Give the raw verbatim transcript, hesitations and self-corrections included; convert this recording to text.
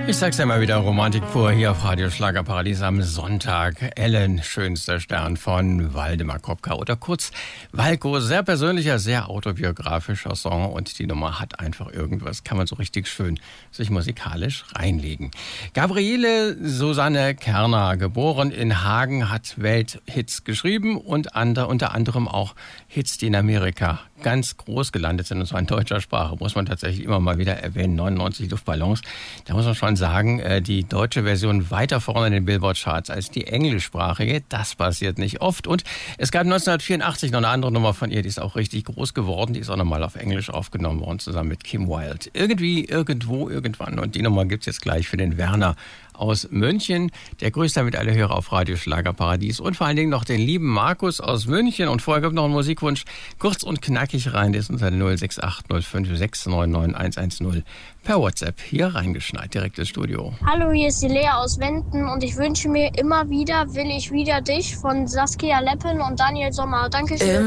Ich sag's ja mal wieder, Romantik pur hier auf Radio Schlagerparadies am Sonntag. Ellen, schönster Stern von Waldemar Kropka oder kurz Walko. Sehr persönlicher, sehr autobiografischer Song und die Nummer hat einfach irgendwas, kann man so richtig schön sich musikalisch reinlegen. Gabriele Susanne Kerner, geboren in Hagen, hat Welthits geschrieben und unter, unter anderem auch Hits, die in Amerika ganz groß gelandet sind, und zwar in deutscher Sprache, muss man tatsächlich immer mal wieder erwähnen, neunundneunzig Luftballons. Da muss man schon sagen, die deutsche Version weiter vorne in den Billboard-Charts als die englischsprachige. Das passiert nicht oft. Und es gab neunzehnhundertvierundachtzig noch eine andere Nummer von ihr, die ist auch richtig groß geworden. Die ist auch nochmal auf Englisch aufgenommen worden, zusammen mit Kim Wilde. Irgendwie, irgendwo, irgendwann. Und die Nummer gibt's jetzt gleich für den Werner aus München. Der grüßt damit alle Hörer auf Radio Schlagerparadies und vor allen Dingen noch den lieben Markus aus München. Und vorher kommt noch ein Musikwunsch, kurz und knackig rein, der ist unter null sechs acht null fünf sechs neun neun eins eins null per WhatsApp hier reingeschneit, direkt ins Studio. Hallo, hier ist die Lea aus Wenden und ich wünsche mir immer wieder, will ich wieder dich von Saskia Leppen und Daniel Sommer. Dankeschön.